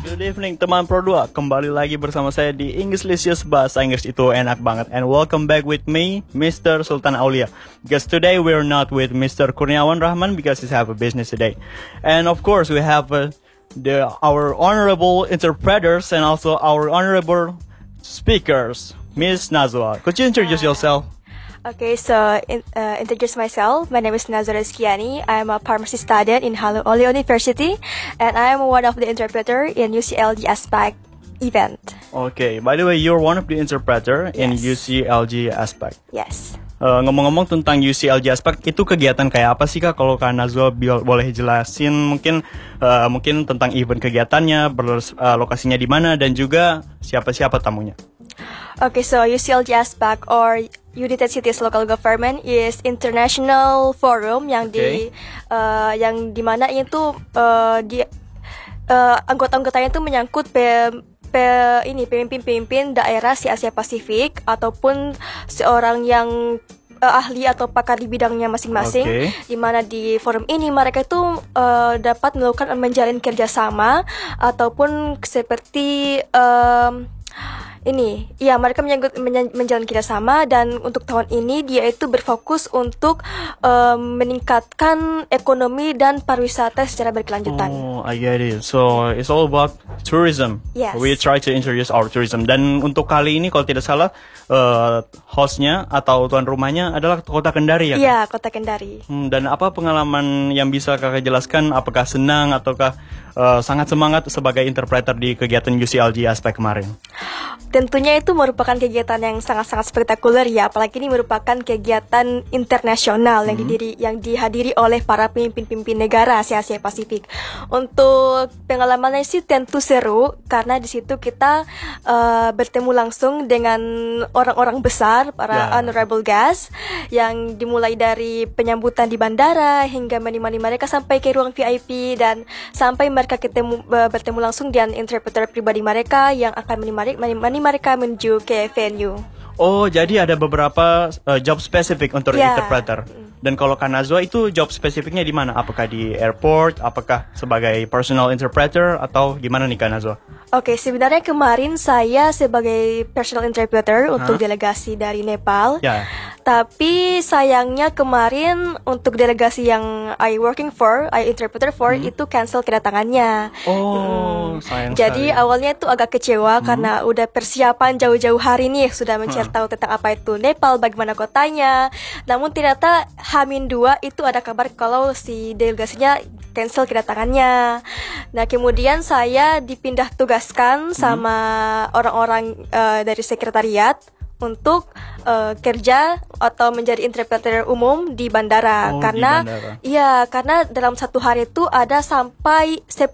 Good evening teman Pro 2, kembali lagi bersama saya di Englishlicious, bahasa Inggris itu enak banget. And welcome back with me, Mr. Sultan Aulia. Because today we're not with Mr. Kurniawan Rahman because he's have a business today. And of course we have our honorable interpreters and also our honorable speakers, Miss Nazwa. Could you introduce yourself? Okay, so introduce myself. My name is Nazwa Rizkiani. I am a pharmacy student in Halu Oli University, and I am one of the interpreter in UCLG Aspect event. Okay, by the way, you're one of the interpreter in Yes. UCLG Aspect. Yes. Ngomong-ngomong tentang UCLG Aspect, itu kegiatan kayak apa sih Kak? Kalau Kak Nazwa boleh jelasin mungkin tentang event kegiatannya, lokasinya di mana, dan juga siapa-siapa tamunya. Okay, so UCLG Aspect or United Cities Local Government is international forum yang yang dimana itu anggota-anggotanya itu menyangkut pemimpin-pemimpin daerah si Asia Pasifik ataupun seorang yang ahli atau pakar di bidangnya masing-masing. Di mana di forum ini mereka itu dapat melakukan menjalin kerjasama ataupun seperti mereka menjalin kerjasama, dan untuk tahun ini dia itu berfokus untuk meningkatkan ekonomi dan pariwisata secara berkelanjutan. Oh, I get it. So it's all about tourism. Yes. We try to introduce our tourism. Dan untuk kali ini kalau tidak salah hostnya atau tuan rumahnya adalah Kota Kendari ya? Iya, Kota Kendari. Dan apa pengalaman yang bisa Kakak jelaskan? Apakah senang ataukah sangat semangat sebagai interpreter di kegiatan UCLG Aspect kemarin? Tentunya itu merupakan kegiatan yang sangat-sangat spektakuler ya, apalagi ini merupakan kegiatan internasional yang dihadiri oleh para pemimpin-pemimpin negara Asia Pasifik. Untuk pengalamannya sih tentu seru karena di situ kita bertemu langsung dengan orang-orang besar, para honorable guest, yang dimulai dari penyambutan di bandara hingga menemani mereka sampai ke ruang VIP, dan sampai mereka bertemu langsung dengan interpreter pribadi mereka yang akan menemani mereka menuju ke venue. Oh, jadi ada beberapa job spesifik untuk interpreter. Dan kalau Kak Nazwa itu job spesifiknya di mana? Apakah di airport? Apakah sebagai personal interpreter? Atau gimana nih Kak Nazwa? Oke, sebenarnya kemarin saya sebagai personal interpreter untuk delegasi dari Nepal. Tapi sayangnya kemarin untuk delegasi yang I interpreter for itu cancel kedatangannya. Oh, sayang Jadi sekali. awalnya itu agak kecewa karena udah persiapan jauh-jauh hari nih, sudah mencari tahu tentang apa itu Nepal, bagaimana kotanya. Namun ternyata H-2 itu ada kabar kalau si delegasinya cancel kedatangannya. Nah, kemudian saya dipindah tugaskan sama orang-orang dari sekretariat untuk kerja atau menjadi interpreter umum di bandara. Karena karena dalam satu hari itu ada sampai 10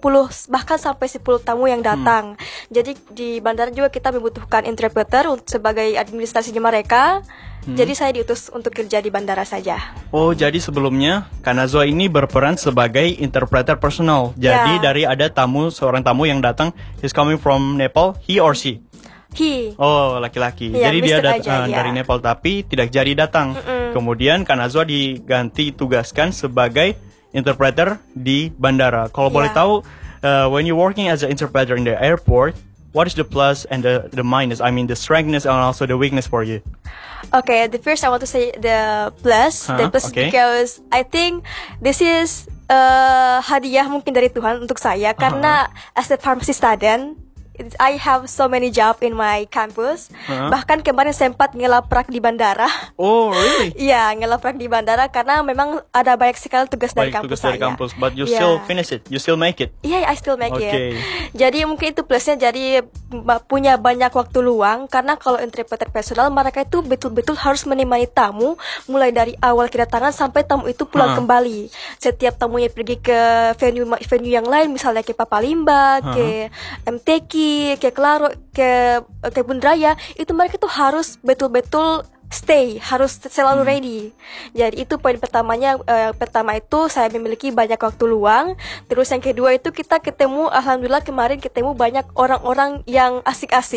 tamu yang datang. Jadi di bandara juga kita membutuhkan interpreter sebagai administrasinya mereka. Jadi saya diutus untuk kerja di bandara saja. Oh, jadi sebelumnya Kak Nazwa ini berperan sebagai interpreter personal. Jadi dari ada seorang tamu yang datang, he's coming from Nepal, he or she? He. Oh, laki-laki. Ya, jadi dia datang dari Nepal tapi tidak jadi datang. Kemudian Kak Nazwa diganti tugaskan sebagai interpreter di bandara. Kalau boleh tahu, when you working as an interpreter in the airport, what is the plus and the minus? I mean the strengths and also the weakness for you. Okay, the first I want to say the plus. Because I think this is hadiah mungkin dari Tuhan untuk saya karena as a pharmacy student, I have so many job in my campus. Bahkan kemarin sempat ngelaprak di bandara. Oh, really? Iya, ngelaprak di bandara karena memang ada banyak sekali tugas dari kampus saya. But you still finish it. You still make it. Iya, I still make it. Jadi mungkin itu plusnya, jadi punya banyak waktu luang karena kalau interpreter personal mereka itu betul-betul harus menemani tamu mulai dari awal kedatangan sampai tamu itu pulang kembali. Setiap tamunya pergi ke venue yang lain, misalnya ke Papalimba, ke MTQ, ke Klaro, ke Kebun Raya, itu mereka tuh harus betul-betul stay, harus selalu ready. Jadi itu poin pertamanya. Pertama itu saya memiliki banyak waktu luang. Terus yang kedua itu kita ketemu, alhamdulillah kemarin ketemu banyak orang-orang yang asik-asik.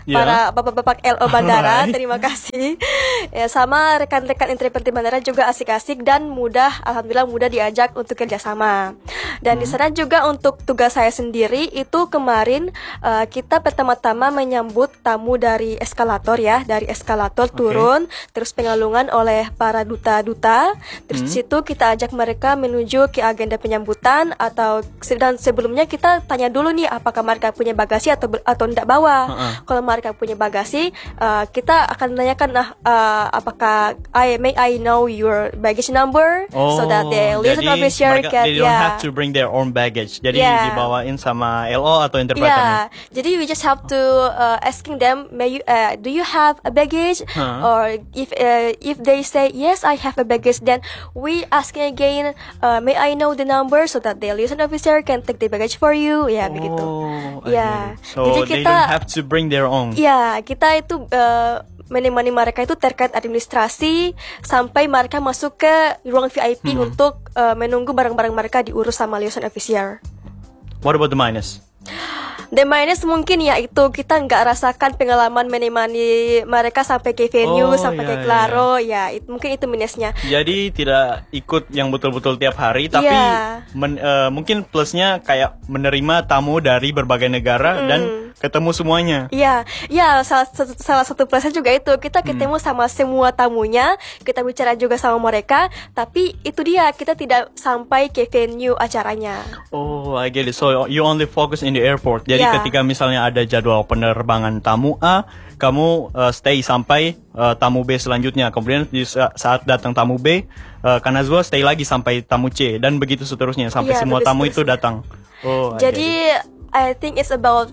para bapak-bapak LO bandara. Alright. Terima kasih. Ya, sama rekan-rekan interpreter bandara juga asik-asik dan mudah, alhamdulillah mudah diajak untuk kerjasama. Dan di sana juga untuk tugas saya sendiri itu kemarin kita pertama-tama menyambut tamu dari eskalator ya, dari eskalator turun, terus pengalungan oleh para duta-duta. Terus di situ kita ajak mereka menuju ke agenda penyambutan dan sebelumnya kita tanya dulu nih apakah mereka punya bagasi atau tidak bawa. Kalau mereka punya bagasi, kita akan tanyakan apakah may I know your baggage number so that the liaison officer they don't have to bring their own baggage. Jadi dibawain sama LO atau interpreternya. Jadi we just have to asking them, do you have a baggage? Or if they say yes, I have a baggage, then we asking again, may I know the number so that the liaison officer can take the baggage for you. Ya begitu. Ya. So Jadi they kita don't have to bring their own. Ya, kita itu menemani mereka itu terkait administrasi sampai mereka masuk ke ruang VIP untuk menunggu barang-barang mereka diurus sama liaison officer. What about the minus? The minus mungkin ya itu kita nggak rasakan pengalaman menemani mereka sampai ke venue, sampai ke Claro, mungkin itu minusnya. Jadi tidak ikut yang betul-betul tiap hari, tapi mungkin plusnya kayak menerima tamu dari berbagai negara dan ketemu semuanya. Iya, salah satu plusnya juga itu kita ketemu sama semua tamunya, kita bicara juga sama mereka, tapi itu dia kita tidak sampai ke venue acaranya. Oh, I get it. So you only focus in the airport. Jadi ketika misalnya ada jadwal penerbangan tamu A, kamu stay sampai tamu B selanjutnya. Kemudian di saat datang tamu B, Kanazua stay lagi sampai tamu C dan begitu seterusnya sampai semua tamu itu datang. Oh, jadi I think it's about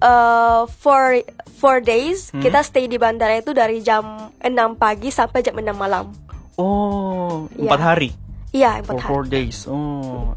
4 days. Kita stay di bandara itu dari jam 6 pagi sampai jam 6 malam. Oh, 4 hari. Iya, 4 hari. 4 days. Oh.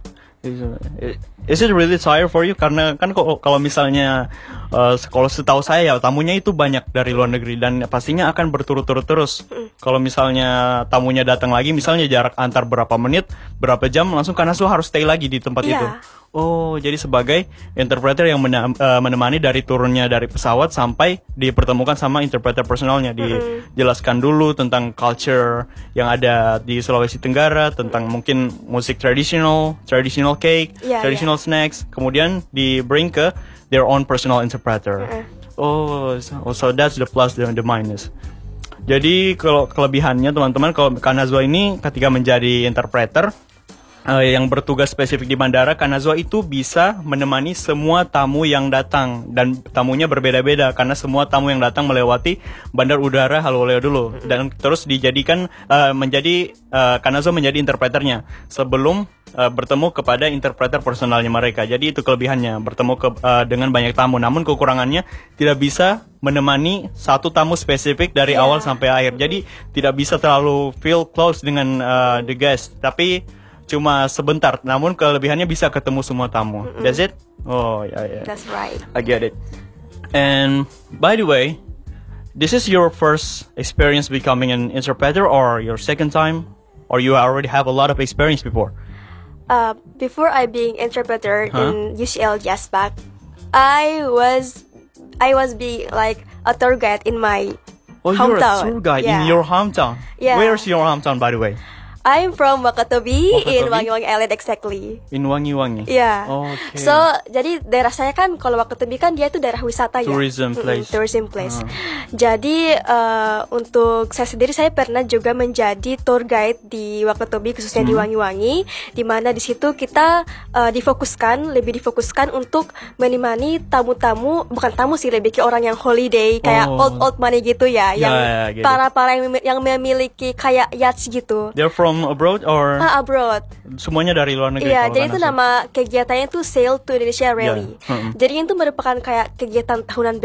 Is it really tired for you? Karena kan kalau misalnya kalau setahu saya ya tamunya itu banyak dari luar negeri dan pastinya akan berturut-turut terus. Kalau misalnya tamunya datang lagi, misalnya jarak antar berapa menit, berapa jam, langsung Kanazua harus stay lagi di tempat itu. Oh, jadi sebagai interpreter yang menemani dari turunnya dari pesawat sampai dipertemukan sama interpreter personalnya, dijelaskan dulu tentang culture yang ada di Sulawesi Tenggara, tentang mungkin musik traditional cake, traditional snacks, kemudian di bring ke their own personal interpreter. Oh, so that's the plus dan the minus. Jadi kalau kelebihannya teman-teman, kalau Kanazua ini ketika menjadi interpreter yang bertugas spesifik di bandara, Kanazua itu bisa menemani semua tamu yang datang dan tamunya berbeda-beda karena semua tamu yang datang melewati bandar udara Haloleo dulu dan terus dijadikan Kanazua menjadi interpreternya sebelum bertemu kepada interpreter personalnya mereka. Jadi itu kelebihannya, bertemu dengan banyak tamu. Namun kekurangannya tidak bisa menemani satu tamu spesifik dari awal sampai akhir. Jadi tidak bisa terlalu feel close dengan the guest. Tapi cuma sebentar, namun kelebihannya bisa ketemu semua tamu. That's it? Oh, yeah. That's right. I get it. And by the way, this is your first experience becoming an interpreter or your second time? Or you already have a lot of experience before? Before I being interpreter in UCL Jasback, I was being like a tour guide in my hometown. You're a tour guide in your hometown? Yeah. Where's your hometown, by the way? I'm from Wakatobi in Wangi-Wangi Island exactly. In Wangi-Wangi? Yeah. Okay. So, jadi daerah saya kan kalau Wakatobi kan dia itu daerah wisata Tourism place. Tourism place. Jadi untuk saya sendiri saya pernah juga menjadi tour guide di Wakatobi khususnya di Wangi-Wangi, di mana di situ kita lebih difokuskan untuk menemani tamu-tamu, bukan tamu sih, lebih ke orang yang holiday kayak old money gitu ya, yang para yang memiliki kayak yachts gitu. They're from abroad or abroad. Semuanya dari luar negeri. Iya, jadi itu nama kegiatannya itu Sail to Indonesia Rally. Jadi itu merupakan kayak kegiatan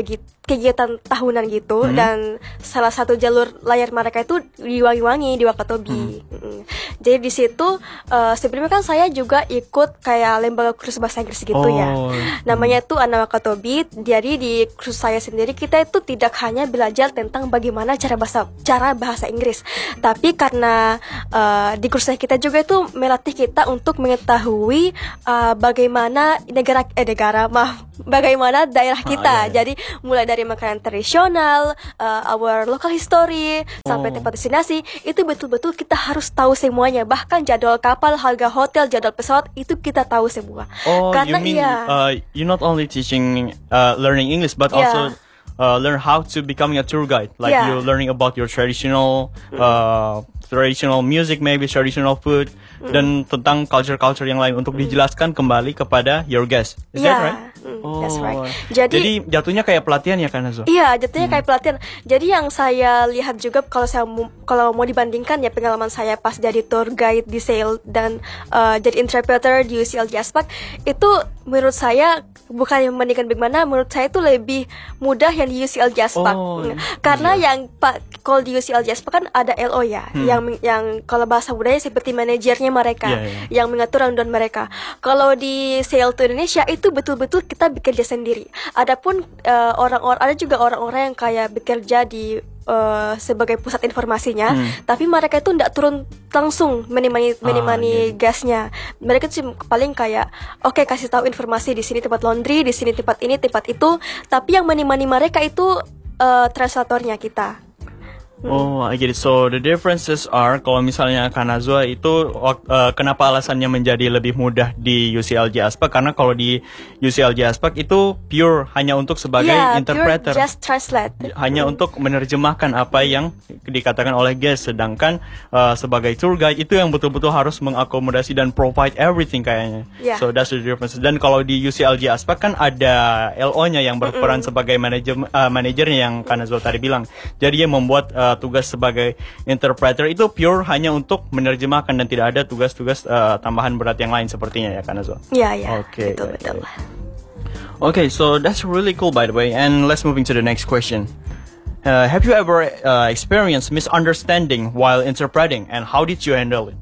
tahunan gitu dan salah satu jalur layar mereka itu di Wangi-Wangi di Wakatobi. Jadi di situ sebelumnya kan saya juga ikut kayak lembaga kursus bahasa Inggris gitu ya. Namanya tuh Ana Wakatobi. Jadi di kursus saya sendiri kita itu tidak hanya belajar tentang bagaimana cara bahasa Inggris, tapi karena di kursus kita juga itu melatih kita untuk mengetahui bagaimana bagaimana daerah kita. Jadi mulai dari makanan tradisional, our local history, sampai tempat destinasi, itu betul-betul kita harus tahu semuanya. Bahkan jadwal kapal, harga hotel, jadwal pesawat, itu kita tahu semua. Karena you mean you not only teaching learning English but also learn how to becoming a tour guide, like you learning about your traditional music, maybe traditional food, dan tentang culture yang lain untuk dijelaskan kembali kepada your guest. Is that right? That's right. Jadi jatuhnya kayak pelatihan ya kan, Nazo? Iya, jatuhnya kayak pelatihan. Jadi yang saya lihat juga kalau mau dibandingkan ya pengalaman saya pas jadi tour guide di Seoul dan jadi interpreter di UCLG Aspak, itu menurut saya bukan yang membandingkan bagaimana, menurut saya itu lebih mudah yang di UCLG Aspak. Karena yang kalau di UCLG Aspak kan ada LO ya, yang kalau bahasa budaya seperti manajernya mereka, yang mengatur rundown mereka. Kalau di Seoul to Indonesia itu betul-betul kita bekerja sendiri. Adapun ada juga orang-orang yang kayak bekerja di sebagai pusat informasinya, tapi mereka itu tidak turun langsung menemani gasnya. Mereka tuh paling kayak kasih tahu informasi di sini tempat laundry, di sini tempat ini, tempat itu, tapi yang menemani mereka itu translatornya kita. Oh, I get it. So the differences are, kalau misalnya Kanazua itu kenapa alasannya menjadi lebih mudah di UCLG Aspak, karena kalau di UCLG Aspak itu pure hanya untuk sebagai interpreter, pure just translate, hanya untuk menerjemahkan apa yang dikatakan oleh guest, sedangkan sebagai tour guide itu yang betul-betul harus mengakomodasi dan provide everything kayaknya. So that's the difference. Dan kalau di UCLG Aspak kan ada LO-nya yang berperan sebagai manajernya yang Kanazua tadi bilang. Jadi dia membuat tugas sebagai interpreter itu pure hanya untuk menerjemahkan dan tidak ada tugas-tugas tambahan berat yang lain sepertinya ya Kanazua. Iya. Betul. Okay, so that's really cool by the way. And let's moving to the next question. Have you ever experienced misunderstanding while interpreting, and how did you handle it?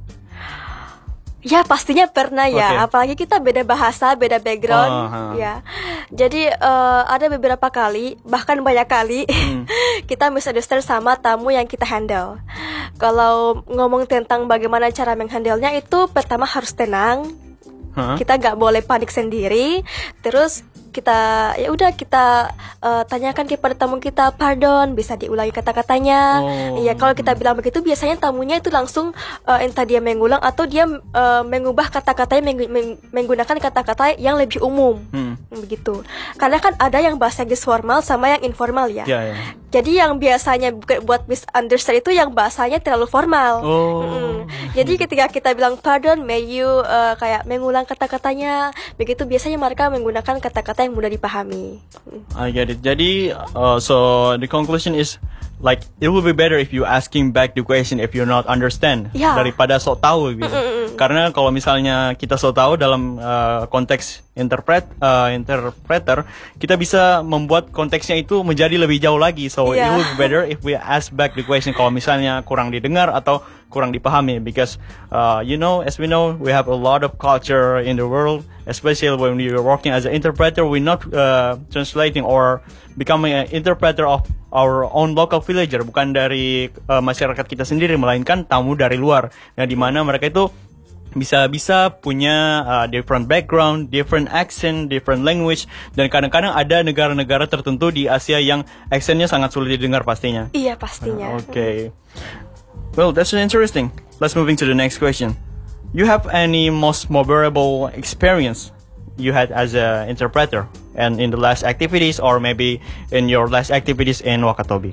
Ya pastinya pernah ya, apalagi kita beda bahasa, beda background, ya. Jadi ada beberapa kali, bahkan banyak kali, kita misunderstand sama tamu yang kita handle. Kalau ngomong tentang bagaimana cara menghandle-nya itu, pertama harus tenang, kita nggak boleh panik sendiri, terus kita tanyakan kepada tamu kita, pardon, bisa diulangi kata-katanya. Ya kalau kita bilang begitu, biasanya tamunya itu langsung entah dia mengulang atau dia mengubah kata-katanya, menggunakan kata-kata yang lebih umum, begitu. Karena kan ada yang bahasa Inggris formal sama yang informal ya. Jadi yang biasanya buat misunderstand itu yang bahasanya terlalu formal. Jadi ketika kita bilang pardon, may you kayak mengulang kata-katanya, begitu biasanya mereka menggunakan kata-kata yang mudah dipahami. I get it. Jadi so the conclusion is like it will be better if you asking back the question if you not understand daripada sok tahu gitu. Karena kalau misalnya kita sok tahu dalam konteks interpreter, kita bisa membuat konteksnya itu menjadi lebih jauh lagi. So it will be better if we ask back the question kalau misalnya kurang didengar atau kurang dipahami, because as we know, we have a lot of culture in the world, especially when we are working as an interpreter. We're not translating or becoming an interpreter of our own local villager, bukan dari masyarakat kita sendiri, melainkan tamu dari luar, yang dimana mereka itu bisa punya different background, different accent, different language, dan kadang-kadang ada negara-negara tertentu di Asia yang aksennya sangat sulit didengar pastinya. Iya pastinya. Okay. Well, that's interesting. Let's moving to the next question. You have any most memorable experience you had as an interpreter, and in the last activities, or maybe in your last activities in Wakatobi?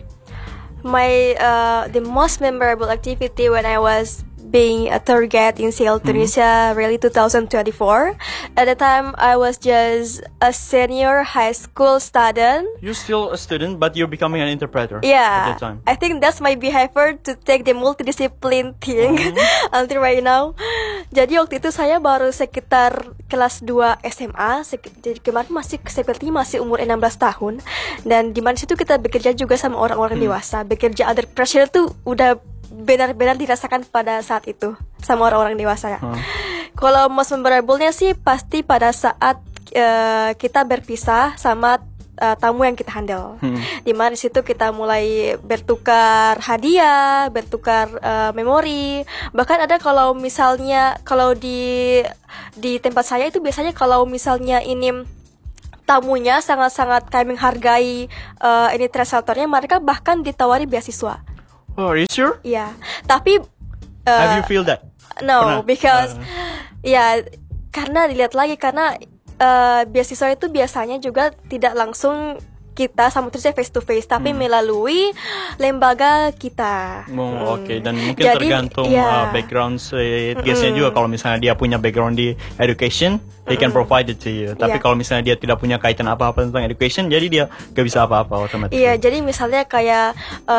The most memorable activity when I was being a tour guide in Seoul, Tunisia, really 2024. At the time, I was just a senior high school student. You're still a student, but you're becoming an interpreter. Yeah, at that time. I think that's my behavior to take the multidiscipline thing until right now. Jadi waktu itu saya baru sekitar kelas 2 SMA. Jadi kemarin sepertinya masih umur 16 tahun. Dan di mana situ kita bekerja juga sama orang-orang dewasa. Bekerja under pressure tuh udah benar-benar dirasakan pada saat itu sama orang-orang dewasa ya. Kalau most memorable-nya sih pasti pada saat kita berpisah sama tamu yang kita handle. Dimana di situ kita mulai bertukar hadiah, bertukar memori. Bahkan ada kalau misalnya di tempat saya itu biasanya kalau misalnya ini tamunya sangat-sangat kayak menghargai ini translatornya, mereka bahkan ditawari beasiswa. Oh, are you sure? Iya, tapi Have you feel that? no, Pernah? because ya karena dilihat lagi karena beasiswa itu biasanya juga tidak langsung kita sama tulisnya face to face, tapi melalui lembaga kita. Oke. Dan mungkin Jadi, tergantung ya. background guestnya juga. Kalau misalnya dia punya background di education, they can provide it to you. Tapi Iya. kalau misalnya dia tidak punya kaitan apa-apa tentang education, jadi dia gak bisa apa-apa otomatis. Iya, jadi misalnya kayak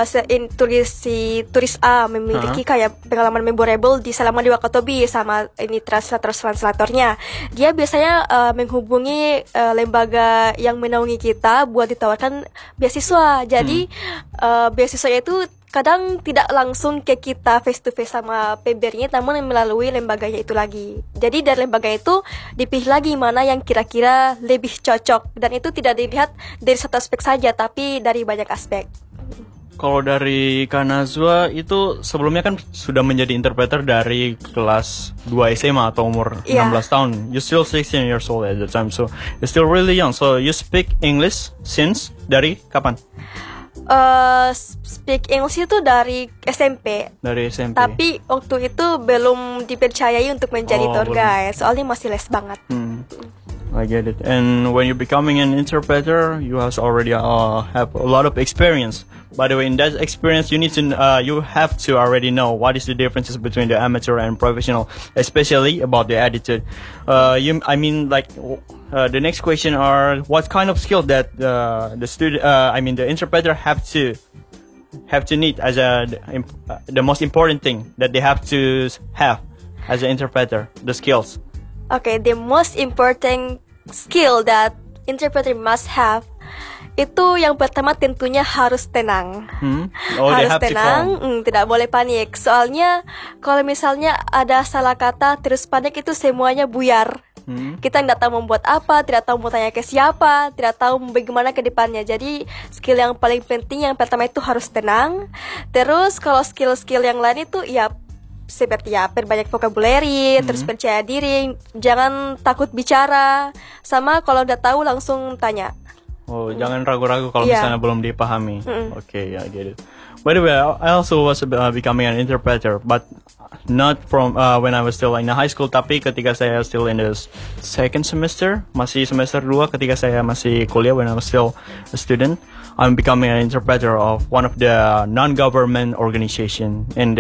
turis A memiliki kayak pengalaman memorable selama di Wakatobi sama ini translatornya. Dia biasanya menghubungi lembaga yang menaungi kita buat ditawarkan beasiswa. Jadi beasiswa itu kadang tidak langsung ke kita face to face sama PBR-nya, namun melalui lembaganya itu lagi. Jadi dari lembaga itu dipilih lagi mana yang kira-kira lebih cocok, dan itu tidak dilihat dari satu aspek saja, tapi dari banyak aspek. Kalau dari Kanazwa itu sebelumnya kan sudah menjadi interpreter dari kelas 2 SMA atau umur 16 tahun. You still 16 years old at the time, so you're still really young. So you speak English since dari kapan? Speak English itu dari SMP. Dari SMP. Tapi waktu itu belum dipercayai untuk menjadi tour guide, soalnya masih les banget. I get it. And when you're becoming an interpreter, you already have a lot of experience. By the way, in that experience, you have to already know what is the differences between the amateur and professional, especially about the attitude. The next question are what kind of skill that the interpreter have to need as the most important thing that they have to have as an interpreter, the skills. Okay, the most important skill that interpreter must have itu yang pertama tentunya harus tenang. Harus tenang, tidak boleh panik. Soalnya kalau misalnya ada salah kata terus panik itu semuanya buyar. Kita tidak tahu membuat apa, tidak tahu mau tanya ke siapa, tidak tahu bagaimana ke depannya. Jadi skill yang paling penting yang pertama itu harus tenang. Terus kalau skill-skill yang lain itu ya seperti perbanyak vocabulary, terus percaya diri, jangan takut bicara, sama kalau udah tahu langsung tanya. Oh, jangan ragu-ragu kalau misalnya belum dipahami. Okay, I get it. By the way, I also was becoming an interpreter, but not from when I was still in high school, tapi ketika saya still in the second semester, masih semester 2 ketika saya masih kuliah, when I was still a student, I'm becoming an interpreter of one of the non-government organization in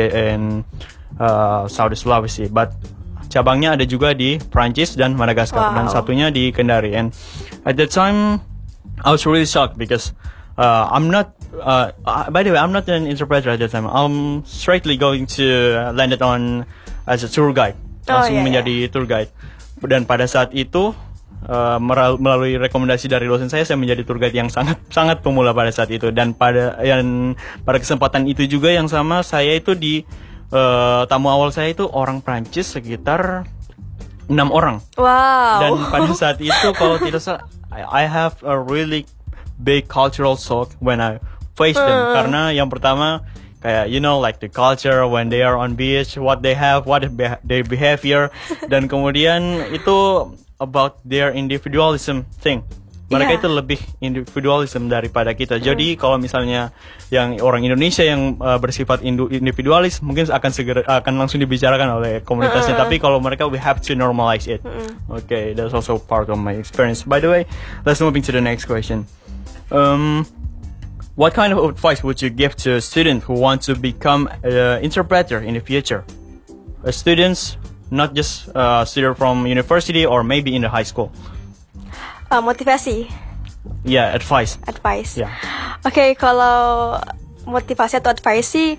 South Sulawesi, but cabangnya ada juga di Prancis dan Madagaskar, dan satunya di Kendari. And at that time I was really shocked because I'm not by the way, I'm not an interpreter at that time. I'm straightly going to landed on as a tour guide, langsung menjadi tour guide. Dan pada saat itu melalui rekomendasi dari dosen saya menjadi tour guide yang sangat pemula pada saat itu. Dan pada kesempatan itu juga yang sama, saya itu di tamu awal saya itu orang Prancis sekitar 6 orang. Wow. Dan pada saat itu kalau tidak salah, I have a really big cultural shock when I face them. Karena yang pertama kayak like the culture when they are on beach, what they have, what their behavior, dan kemudian itu about their individualism thing. Mereka itu lebih individualism daripada kita. Jadi kalau misalnya yang orang Indonesia yang bersifat individualis mungkin akan langsung dibicarakan oleh komunitasnya. Tapi kalau mereka, we have to normalize it. Okay, that's also part of my experience. By the way, let's moving to the next question. What kind of advice would you give to a student who wants to become an interpreter in the future? Students, not just students from university or maybe in the high school. Motivasi. Yeah, advice. Yeah. Yeah. Oke, kalau motivasi atau advice sih,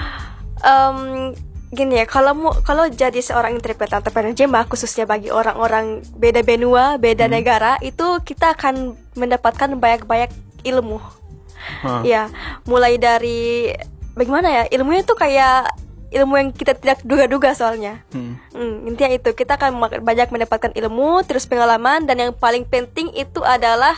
gini ya, kalau jadi seorang interpreter atau penerjemah, khususnya bagi orang-orang beda benua, beda negara, itu kita akan mendapatkan banyak ilmu. Ya, mulai dari bagaimana ya, ilmunya itu kayak ilmu yang kita tidak duga-duga soalnya. Intinya itu, kita akan banyak mendapatkan ilmu, terus pengalaman, dan yang paling penting itu adalah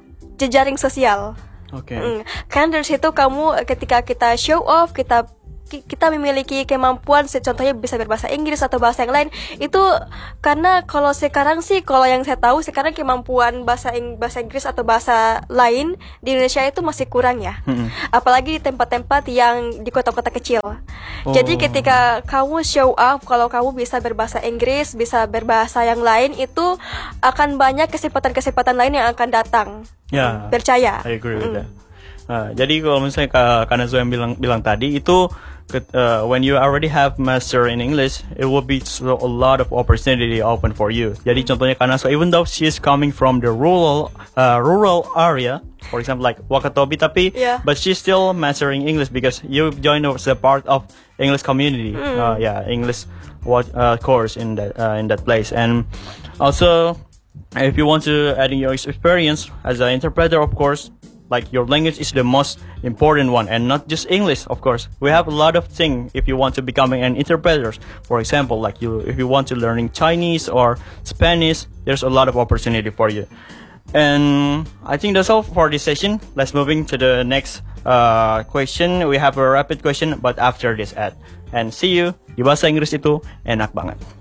jejaring sosial. Okay. Kan dari situ kamu ketika kita show off, kita kita memiliki kemampuan, contohnya bisa berbahasa Inggris atau bahasa yang lain, itu karena kalau sekarang sih, kalau yang saya tahu sekarang kemampuan bahasa Inggris atau bahasa lain di Indonesia itu masih kurang ya. Apalagi di tempat-tempat yang di kota-kota kecil. Jadi ketika kamu show up kalau kamu bisa berbahasa Inggris, bisa berbahasa yang lain, itu akan banyak kesempatan-kesempatan lain yang akan datang. Percaya. I agree with that. Jadi kalau misalnya karena Zoe yang bilang tadi itu when you already have master in English, it will be a lot of opportunity open for you. Jadi contohnya karena so even though she is coming from the rural area, for example like Wakatobi, but she's still mastering English because you join as a part of English community. English course in that place. And also if you want to add in your experience as an interpreter, of course, like your language is the most important one, and not just English, of course. We have a lot of things if you want to becoming an interpreter. For example, like if you want to learning Chinese or Spanish, there's a lot of opportunity for you. And I think that's all for this session. Let's moving to the next question. We have a rapid question, but after this ad. And see you. Di Bahasa Inggris itu enak banget.